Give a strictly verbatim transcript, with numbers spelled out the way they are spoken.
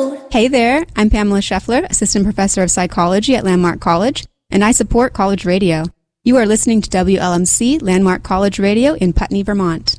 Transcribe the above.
episode. Hey there, I'm Pamela Scheffler, Assistant Professor of Psychology at Landmark College, and I support college radio. You are listening to W L M C Landmark College Radio in Putney, Vermont.